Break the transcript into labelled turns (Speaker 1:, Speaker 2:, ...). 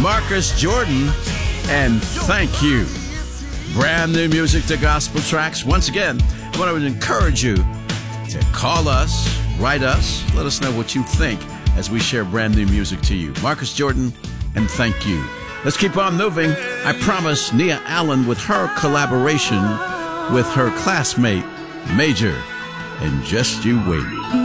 Speaker 1: Marcus Jordan, and Thank You. Brand new music to gospel tracks. Once again, I want to encourage you to call us, write us, let us know what you think as we share brand new music to you. Marcus Jordan, and Thank You. Let's keep on moving. I promise Nia Allen with her collaboration with her classmate, Major, and Just You Wait.